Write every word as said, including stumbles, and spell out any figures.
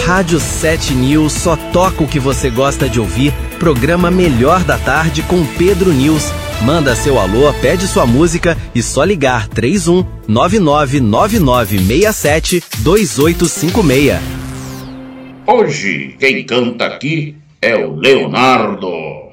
Rádio sete News só toca o que você gosta de ouvir. Programa Melhor da Tarde com Pedro News. Manda seu alô, pede sua música e só ligar três um nove nove nove nove seis sete dois oito cinco seis. Hoje quem canta aqui é o Leonardo.